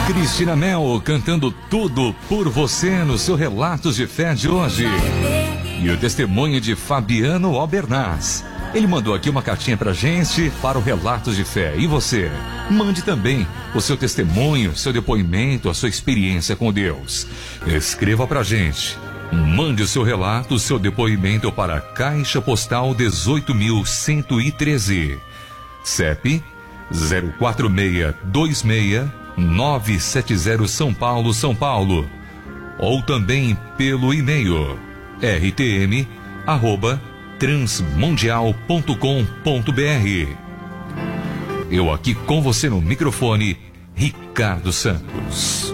Cristina Mel cantando tudo por você no seu Relatos de Fé de hoje. E o testemunho de Fabiano Albernaz. Ele mandou aqui uma cartinha pra gente para o Relatos de Fé. E você? Mande também o seu testemunho, seu depoimento, a sua experiência com Deus. Escreva pra gente. Mande o seu relato, o seu depoimento para a Caixa Postal 18.113. CEP 04626-970 São Paulo, São Paulo. Ou também pelo e-mail rtm@transmundial.com.br. Eu aqui com você no microfone, Ricardo Santos.